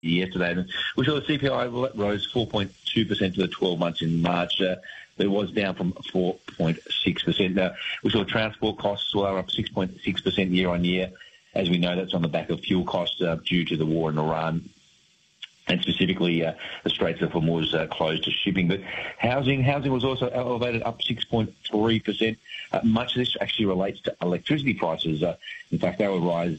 yesterday. And we saw the CPI rose 4.2% for the 12 months in March. It was down from 4.6%. We saw transport costs were up 6.6% year on year. As we know, that's on the back of fuel costs due to the war in Iran. And specifically, the Straits of Hormuz closed to shipping. But housing was also elevated, up 6.3%. Much of this actually relates to electricity prices. In fact, they rose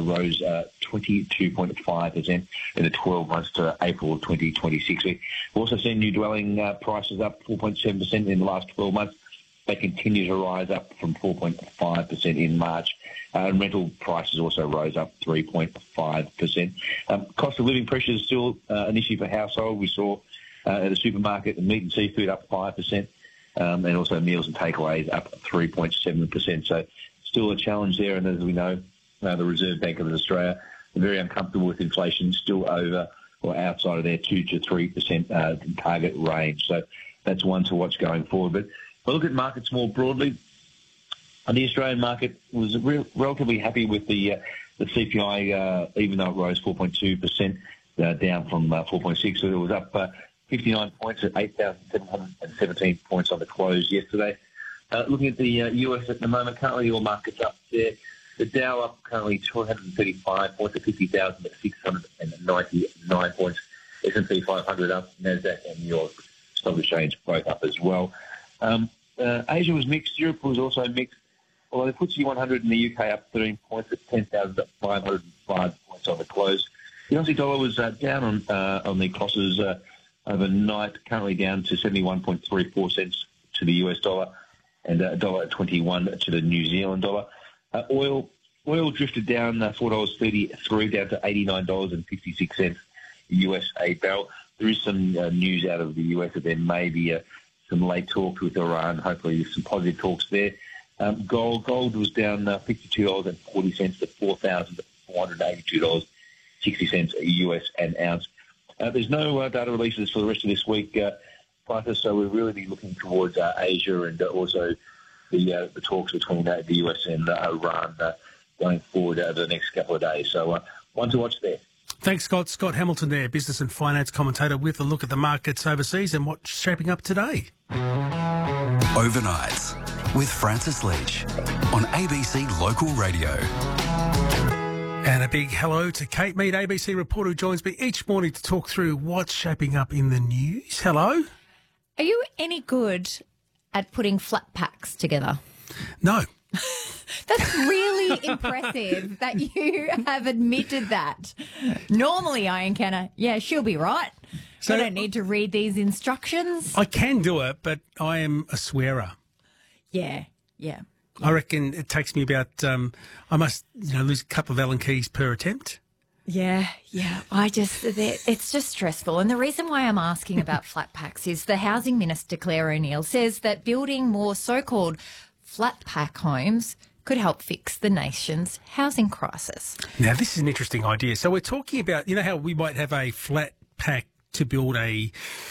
22.5% in the 12 months to April of 2026. We've also seen new dwelling prices up 4.7% in the last 12 months. They continue to rise up from 4.5% in March. And rental prices also rose up 3.5%. Cost of living pressure is still an issue for household. We saw at the supermarket, meat and seafood up 5%, and also meals and takeaways up 3.7%. So still a challenge there. And as we know, the Reserve Bank of Australia are very uncomfortable with inflation still over or outside of their 2 to 3% target range. So that's one to watch going forward. But if I look at markets more broadly, the Australian market was relatively happy with the CPI, even though it rose 4.2%, down from 4.6%. So it was up 59 points at 8,717 points on the close yesterday. Looking at the US at the moment, currently all markets up there. The Dow up currently 235 points at 50,699 points. S&P 500 up, NASDAQ and New York Stock Exchange both up as well. Asia was mixed. Europe was also mixed. Although the FTSE 100 in the UK up 13 points at 10,505 points on the close. The Aussie dollar was down on the crosses overnight, currently down to 71.34 cents to the US dollar and $1.21 to the New Zealand dollar. Oil drifted down $4.33 down to $89.56 US a barrel. There is some news out of the US that there may be some late talks with Iran. Hopefully some positive talks there. Gold was down $52.40 to $4,482.60 US an ounce. There's no data releases for the rest of this week, prices, so we'll really be looking towards Asia and also the talks between the US and Iran going forward over the next couple of days. So one to watch there. Thanks, Scott. Scott Hamilton there, business and finance commentator with a look at the markets overseas and what's shaping up today. Overnights with Francis Leach on ABC Local Radio. And a big hello to Kate Mead, ABC reporter, who joins me each morning to talk through what's shaping up in the news. Hello. Are you any good at putting flat packs together? No. That's really impressive that you have admitted that. Normally I encounter, she'll be right. So I don't need to read these instructions. I can do it, but I am a swearer. Yeah. I reckon it takes me about, I must lose a couple of Allen keys per attempt. Yeah. It's just stressful. And the reason why I'm asking about flat packs is the Housing Minister, Claire O'Neil, says that building more so-called flat pack homes could help fix the nation's housing crisis. Now, this is an interesting idea. So we're talking about, how we might have a flat pack to build a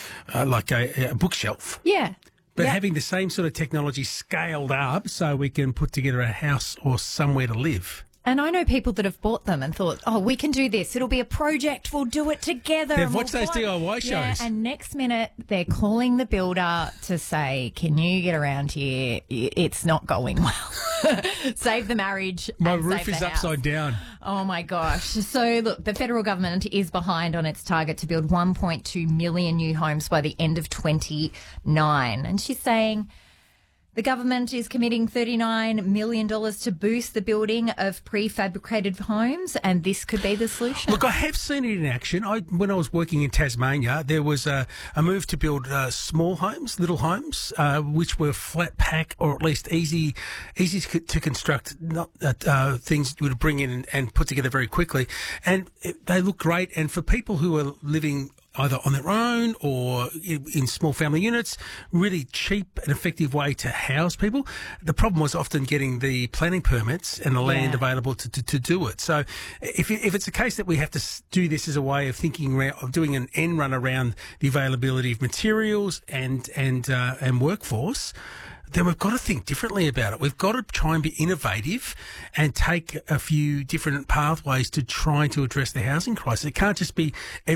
bookshelf. Yeah. But having the same sort of technology scaled up so we can put together a house or somewhere to live. And I know people that have bought them and thought, we can do this. It'll be a project. We'll do it together. They've watched those DIY shows. Yeah, and next minute they're calling the builder to say, can you get around here? It's not going well. Save the marriage. My and roof save is the house. upside down. Oh, my gosh. So, look, the federal government is behind on its target to build 1.2 million new homes by the end of 2029. And she's saying the government is committing $39 million to boost the building of prefabricated homes, and this could be the solution. Look, I have seen it in action. When I was working in Tasmania, there was a move to build small homes, little homes, which were flat pack or at least easy to construct, not things you would bring in and put together very quickly. And they look great. And for people who are living either on their own or in small family units, really cheap and effective way to house people. The problem was often getting the planning permits and the land available to do it. So if it's a case that we have to do this as a way of thinking of doing an end run around the availability of materials and workforce, then we've got to think differently about it. We've got to try and be innovative and take a few different pathways to trying to address the housing crisis. It can't just be